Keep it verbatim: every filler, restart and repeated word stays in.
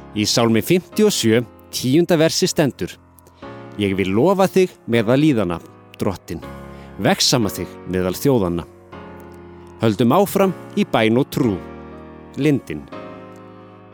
Í Sálmi fimmtíu og sjö, tíunda versi stendur: Ég vil lofa þig meðal líðana, Drottinn, vegsama þig meðal þjóðanna. Höldum áfram í bæn og trú. Lindin.